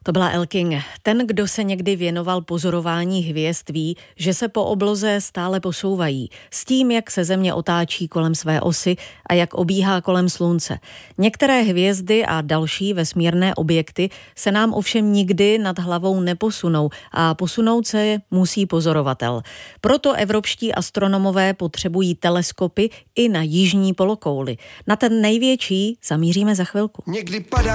To byla Elle King. Ten, kdo se někdy věnoval pozorování hvězd, ví, že se po obloze stále posouvají. S tím, jak se Země otáčí kolem své osy a jak obíhá kolem Slunce. Některé hvězdy a další vesmírné objekty se nám ovšem nikdy nad hlavou neposunou a posunout se musí pozorovatel. Proto evropští astronomové potřebují teleskopy i na jižní polokouli. Na ten největší zamíříme za chvilku.